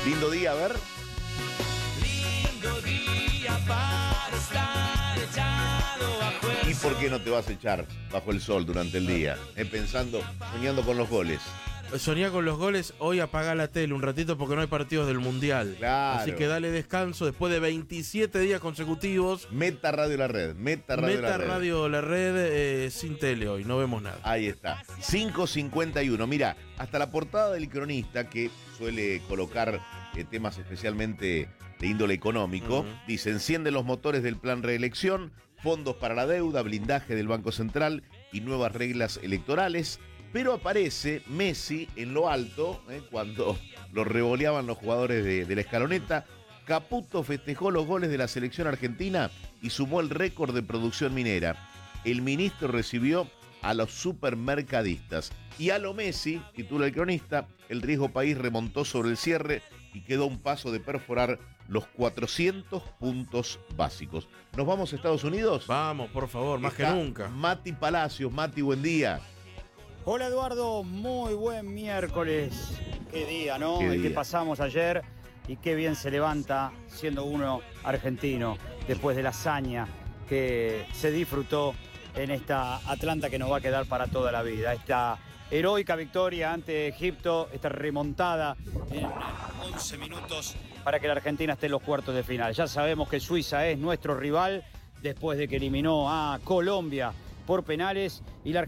Lindo día, a ver. Lindo día para estar echado bajo el ¿Y por qué no te vas a echar bajo el sol durante el día? Soñando con los goles. Soñá con los goles, hoy apaga la tele un ratito porque no hay partidos del Mundial. Claro. Así que dale descanso después de 27 días consecutivos. Meta Radio La Red. Meta Radio La Red sin tele hoy, no vemos nada. Ahí está. 5:51. Mira, hasta la portada del Cronista, que suele colocar temas especialmente de índole económico, dice: encienden los motores del plan reelección, fondos para la deuda, blindaje del Banco Central y nuevas reglas electorales. Pero aparece Messi en lo alto, cuando lo revoleaban los jugadores de la escaloneta. Caputo festejó los goles de la selección argentina y sumó el récord de producción minera. El ministro recibió a los supermercadistas. Y a lo Messi, titula el Cronista, el riesgo país remontó sobre el cierre y quedó a un paso de perforar los 400 puntos básicos. ¿Nos vamos a Estados Unidos? Vamos, por favor, más que nunca. Mati Palacios. Mati, buen día. Hola Eduardo, muy buen miércoles. Qué día, ¿no? Qué El que día. pasamos ayer y qué bien se levanta siendo uno argentino después de la hazaña que se disfrutó en esta Atlanta que nos va a quedar para toda la vida. Esta heroica victoria ante Egipto, esta remontada en 11 minutos para que la Argentina esté en los cuartos de final. Ya sabemos que Suiza es nuestro rival después de que eliminó a Colombia por penales y la